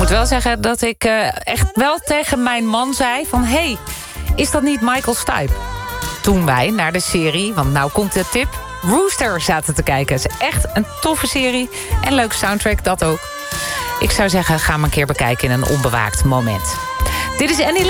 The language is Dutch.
moet wel zeggen dat ik echt wel tegen mijn man zei van... hey, is dat niet Michael Stipe? Toen wij naar de serie, want nou komt de tip... Rooster zaten te kijken. Het is echt een toffe serie en leuk soundtrack, dat ook. Ik zou zeggen, ga hem een keer bekijken in een onbewaakt moment. Dit is Annie